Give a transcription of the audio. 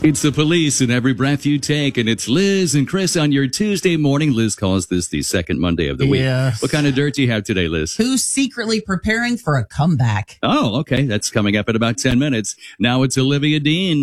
It's the police in every breath you take, and it's Liz and Chris on your Tuesday morning. Liz calls this the second Monday of the week. Yes. What kind of dirt do you have today, Liz? Who's secretly preparing for a comeback? Oh, okay. That's coming up in about 10 minutes. Now it's Olivia Dean.